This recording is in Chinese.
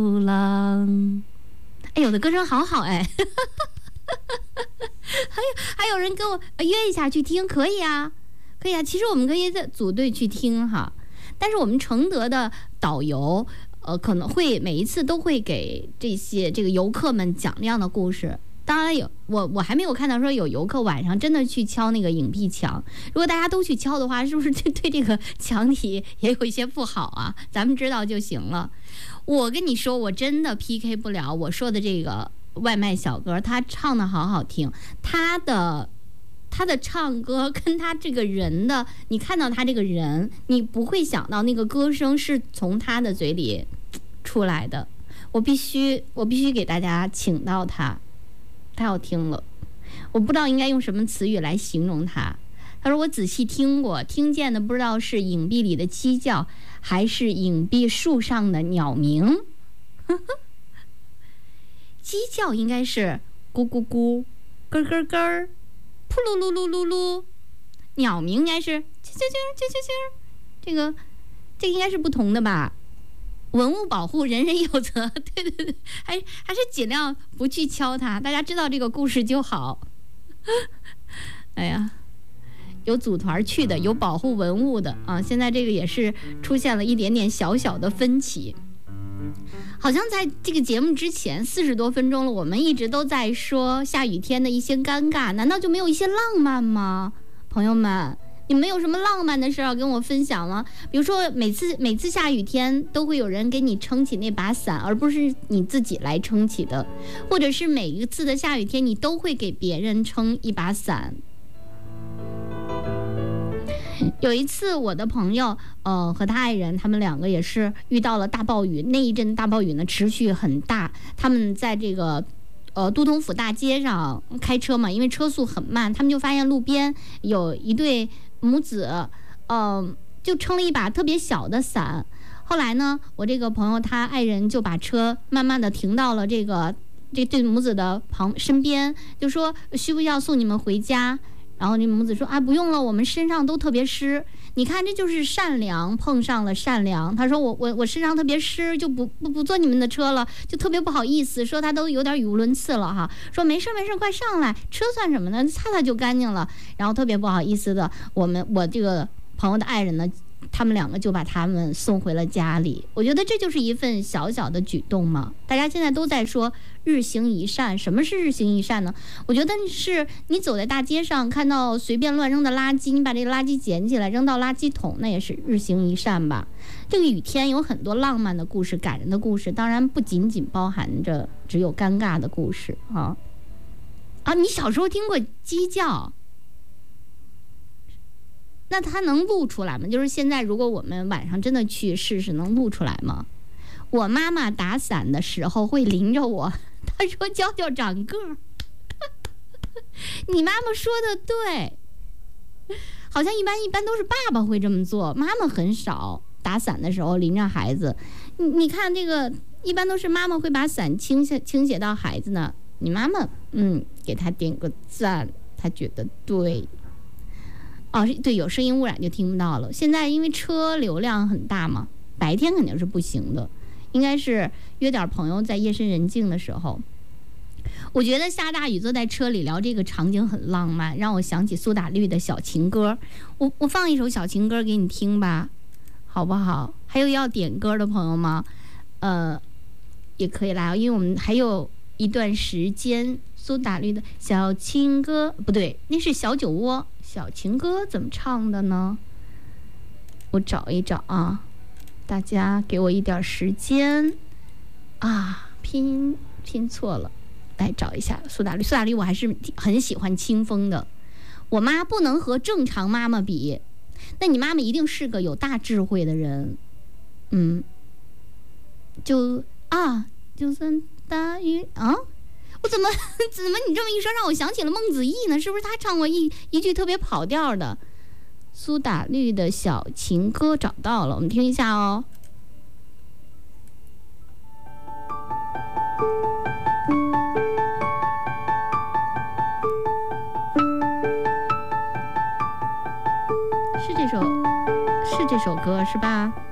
浪。哎，有的歌声好好哎，还有人跟我约一下去听，可以啊，可以啊。其实我们可以在组队去听哈，但是我们承德的导游可能会每一次都会给这个游客们讲这样的故事。当然有，我还没有看到说有游客晚上真的去敲那个影壁墙。如果大家都去敲的话，是不是对这个墙体也有一些不好啊？咱们知道就行了。我跟你说，我真的 PK 不了我说的这个外卖小哥，他唱的好好听，他的唱歌跟他这个人的，你看到他这个人，你不会想到那个歌声是从他的嘴里出来的。我必须给大家请到他。太好听了，我不知道应该用什么词语来形容它。他说我仔细听过，听见的不知道是影壁里的鸡叫，还是影壁树上的鸟鸣。鸡叫应该是咕咕咕、咯咯咯、扑噜噜噜噜噜，鸟鸣应该是啾啾啾啾啾啾。这个应该是不同的吧？文物保护人人有责，对对对，还是尽量不去敲它，大家知道这个故事就好。哎呀，有组团去的，有保护文物的啊，现在这个也是出现了一点点小小的分歧。好像在这个节目之前40多分钟了，我们一直都在说下雨天的一些尴尬，难道就没有一些浪漫吗？朋友们，你们有什么浪漫的事要跟我分享吗？比如说每次下雨天都会有人给你撑起那把伞，而不是你自己来撑起的，或者是每一次的下雨天你都会给别人撑一把伞。有一次我的朋友和他爱人，他们两个也是遇到了大暴雨，那一阵大暴雨呢持续很大，他们在这个都统府大街上开车嘛，因为车速很慢，他们就发现路边有一对母子，就撑了一把特别小的伞。后来呢，我这个朋友他爱人就把车慢慢的停到了这对母子的身边，就说需不需要送你们回家？然后这母子说啊，不用了，我们身上都特别湿。你看，这就是善良碰上了善良。他说我身上特别湿，就不坐你们的车了，就特别不好意思，说他都有点语无伦次了哈。说没事，快上来，车算什么呢？擦就干净了。然后特别不好意思的，我这个朋友的爱人呢，他们两个就把他们送回了家里。我觉得这就是一份小小的举动嘛。大家现在都在说日行一善，什么是日行一善呢？我觉得是你走在大街上看到随便乱扔的垃圾，你把这个垃圾捡起来扔到垃圾桶，那也是日行一善吧。这个雨天有很多浪漫的故事，感人的故事，当然不仅仅包含着只有尴尬的故事啊。你小时候听过鸡叫，那它能录出来吗？就是现在如果我们晚上真的去试试，能录出来吗？我妈妈打伞的时候会淋着我，她说娇娇长个儿。你妈妈说的对，好像一般都是爸爸会这么做，妈妈很少打伞的时候淋着孩子。你看这个，一般都是妈妈会把伞倾斜到孩子呢。你妈妈给他点个赞，他觉得对。对，有声音污染就听不到了。现在因为车流量很大嘛，白天肯定是不行的，应该是约点朋友在夜深人静的时候。我觉得下大雨坐在车里聊这个场景很浪漫，让我想起苏打绿的小情歌。我放一首小情歌给你听吧，好不好？还有要点歌的朋友吗？也可以来，因为我们还有一段时间。苏打绿的小情歌不对，那是小酒窝。小情歌怎么唱的呢？我找一找啊，大家给我一点时间啊，拼错了，来找一下苏打绿。我还是很喜欢清风的。我妈不能和正常妈妈比，那你妈妈一定是个有大智慧的人。就算大雨啊。我怎么你这么一说，让我想起了孟子义呢？是不是他唱过一句特别跑调的苏打绿的小情歌？找到了，我们听一下哦。是这首歌是吧？